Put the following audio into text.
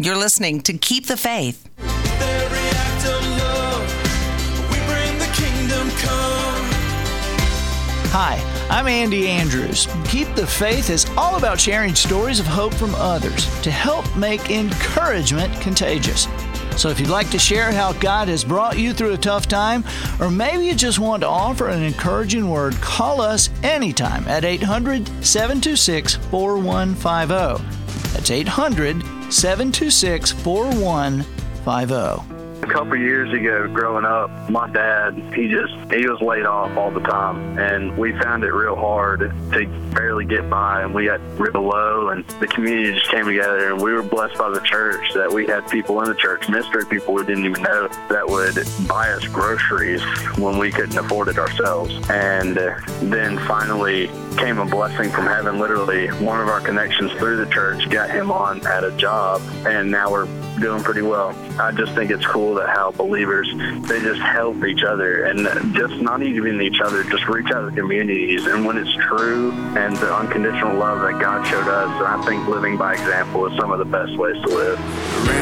You're listening to Keep the Faith. Every act of love, we bring the kingdom come. Hi, I'm Andy Andrews. Keep the Faith is all about sharing stories of hope from others to help make encouragement contagious. So if you'd like to share how God has brought you through a tough time, or maybe you just want to offer an encouraging word, call us anytime at 800-726-4150. That's 800-726-4150. A couple years ago, growing up, my dad, he was laid off all the time, and we found it real hard to barely get by, and we got real low, and the community just came together, and we were blessed by the church that we had people in the church, mystery people we didn't even know, that would buy us groceries when we couldn't afford it ourselves. And then finally came a blessing from heaven. Literally, one of our connections through the church got him on at a job, and now we're doing pretty well. I just think it's cool that how believers, they just help each other, and just not even each other, just reach out to the communities. And when it's true and the unconditional love that God showed us, I think living by example is some of the best ways to live.